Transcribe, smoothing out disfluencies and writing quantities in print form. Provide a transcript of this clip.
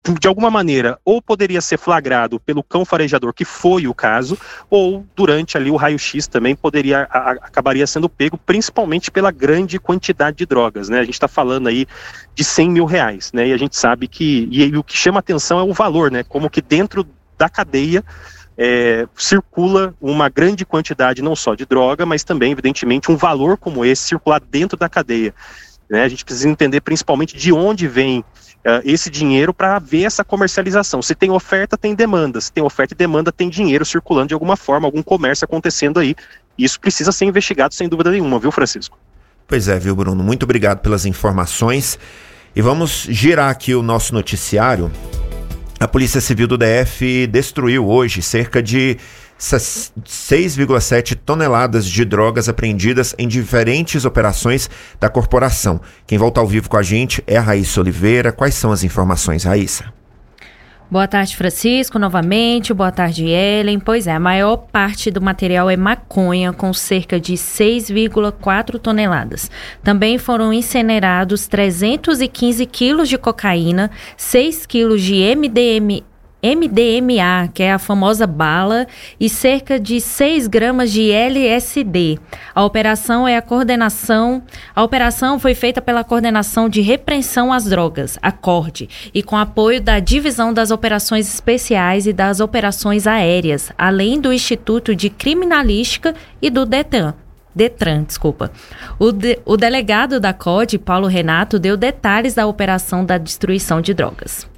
de alguma maneira, ou poderia ser flagrado pelo cão farejador, que foi o caso, ou durante ali o raio-x também acabaria sendo pego, principalmente pela grande quantidade de drogas, né? A gente está falando aí de R$100 mil, né? E a gente sabe e o que chama atenção é o valor, né? Como que dentro da cadeia circula uma grande quantidade não só de droga, mas também, evidentemente, um valor como esse circular dentro da cadeia, né? A gente precisa entender principalmente de onde vem esse dinheiro para ver essa comercialização. Se tem oferta, tem demanda. Se tem oferta e demanda, tem dinheiro circulando de alguma forma, algum comércio acontecendo aí. Isso precisa ser investigado sem dúvida nenhuma, viu, Francisco? Pois é, viu, Bruno? Muito obrigado pelas informações. E vamos girar aqui o nosso noticiário. A Polícia Civil do DF destruiu hoje cerca de 6,7 toneladas de drogas apreendidas em diferentes operações da corporação. Quem volta ao vivo com a gente é a Raíssa Oliveira. Quais são as informações, Raíssa? Boa tarde, Francisco, novamente. Boa tarde, Ellen. Pois é, a maior parte do material é maconha, com cerca de 6,4 toneladas. Também foram incinerados 315 quilos de cocaína, 6 quilos de MDMA, que é a famosa bala, e cerca de 6 gramas de LSD. A operação foi feita pela Coordenação de Repressão às Drogas, a CORD, e com apoio da Divisão das Operações Especiais e das Operações Aéreas, além do Instituto de Criminalística e do Detran. O delegado da CORD, Paulo Renato, deu detalhes da operação da destruição de drogas.